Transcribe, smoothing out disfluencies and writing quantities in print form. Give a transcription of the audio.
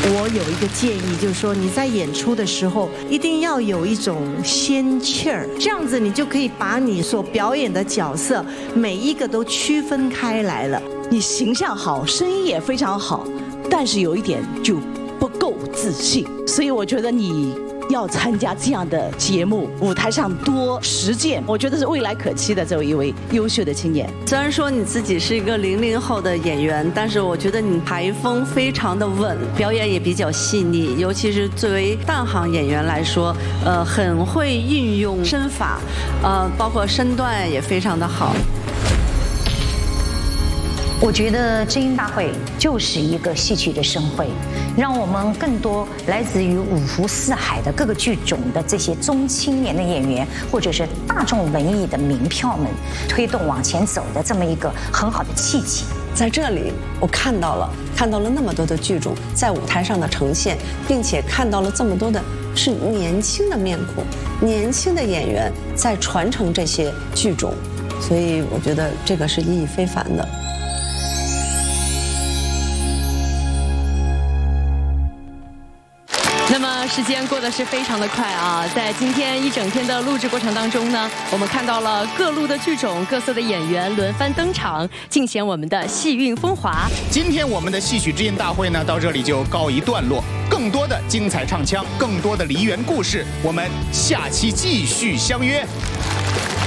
我有一个建议，就是说你在演出的时候一定要有一种仙气儿，这样子你就可以把你所表演的角色每一个都区分开来了。 你形象好，声音也非常好，但是有一点就不够自信，所以我觉得你要参加这样的节目，舞台上多实践，我觉得是未来可期的这一位优秀的青年。 虽然说你自己是一个00后的演员，但是我觉得你台风非常的稳，表演也比较细腻，尤其是作为旦行演员来说，很会运用身法，包括身段也非常的好。 我觉得知音大会就是一个戏曲的盛会，让我们更多来自于五湖四海的各个剧种的这些中青年的演员，或者是大众文艺的名票们，推动往前走的这么一个很好的契机。 在这里，我看到了那么多的剧种在舞台上的呈现，并且看到了这么多的是年轻的面孔，年轻的演员在传承这些剧种，所以我觉得这个是意义非凡的。 那么时间过得是非常的快啊，在今天一整天的录制过程当中呢，我们看到了各路的剧种、各色的演员轮番登场，尽显我们的戏韵风华。 今天我们的戏曲之音大会呢，到这里就告一段落。更多的精彩唱腔，更多的梨园故事，我们下期继续相约。